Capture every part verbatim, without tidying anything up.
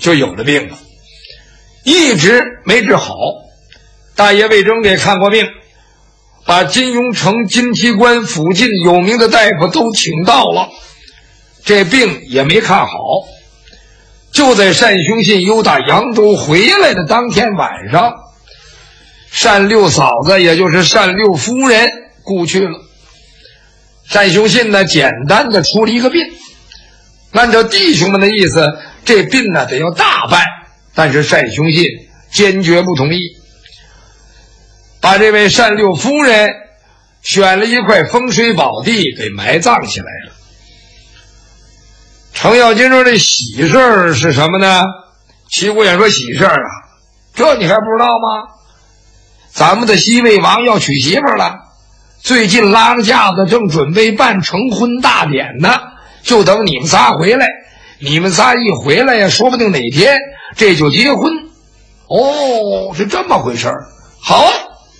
就有了病了，一直没治好。大爷魏征给看过病，把金庸城金提关附近有名的大夫都请到了，这病也没看好。就在单雄信由打扬州回来的当天晚上，单六嫂子也就是单六夫人故去了。单雄信呢简单的出了一个殡，按照弟兄们的意思，这殡呢得要大办，但是单雄信坚决不同意，把这位单六夫人选了一块风水宝地给埋葬起来了。程咬金说这喜事儿是什么呢？齐国远说喜事儿啊，这你还不知道吗？咱们的西魏王要娶媳妇了，最近拉着架子正准备办成婚大典呢，就等你们仨回来。你们仨一回来呀，说不定哪天这就结婚。哦，是这么回事儿。好啊。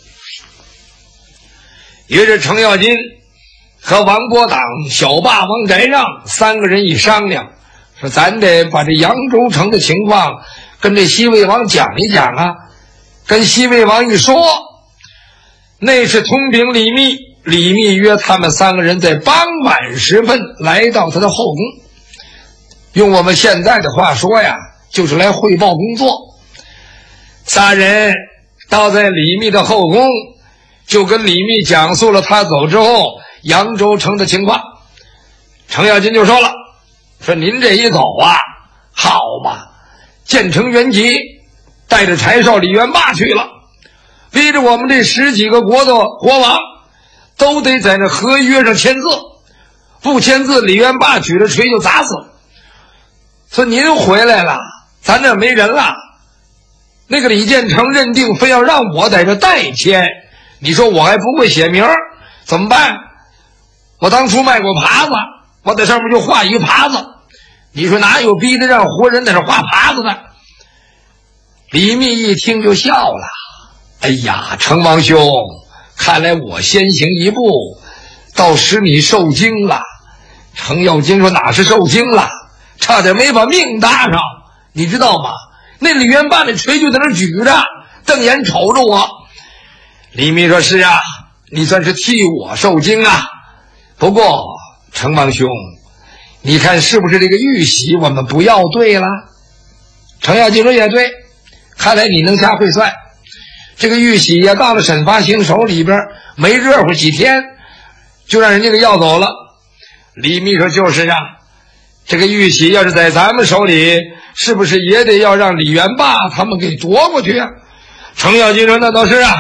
于是程咬金和王伯党、小霸王翟让三个人一商量，说咱得把这扬州城的情况跟这西魏王讲一讲啊。跟西魏王一说，那是通禀李密，李密约他们三个人在傍晚时分来到他的后宫，用我们现在的话说呀，就是来汇报工作。仨人到在李密的后宫，就跟李密讲述了他走之后扬州城的情况。程咬金就说了，说您这一走啊，好嘛，建成元吉带着柴少李元霸去了，逼着我们这十几个国的国王都得在那合约上签字，不签字李元霸举着锤就砸死了。说您回来了，咱这没人了。那个李建成认定非要让我在这代签，你说我还不会写名怎么办？我当初卖过耙子，我在上面就画一个耙子，你说哪有逼得让活人在这画耙子的？李密一听就笑了，哎呀，程王兄，看来我先行一步，倒使你受惊了。程咬金说哪是受惊了，差点没把命搭上，你知道吗？那李元霸那锤就在那举着，瞪眼瞅着我。李密说是啊，你算是替我受惊啊。不过程王兄，你看是不是这个玉玺我们不要对了？程咬金说也对，看来你能掐会算。这个玉玺也到了沈发行手里边，没热乎几天就让人家给要走了。李密说就是啊，这个玉玺要是在咱们手里，是不是也得要让李元霸他们给夺过去啊？程咬金说那倒是啊。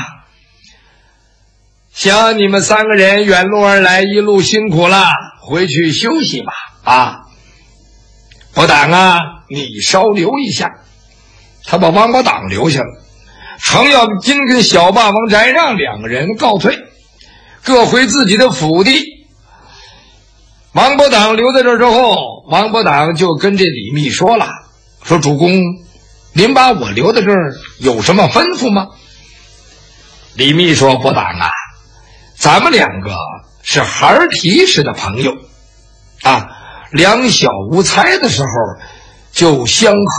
行，你们三个人远路而来，一路辛苦了，回去休息吧。啊，伯党啊，你稍留一下。他把王伯党留下了。程咬金跟小霸王翟让两个人告退，各回自己的府邸。王伯党留在这儿之后，王伯党就跟这李密说了，说主公，您把我留在这儿有什么吩咐吗？李密说伯党啊，咱们两个是孩提似的朋友啊，两小无猜的时候就相合。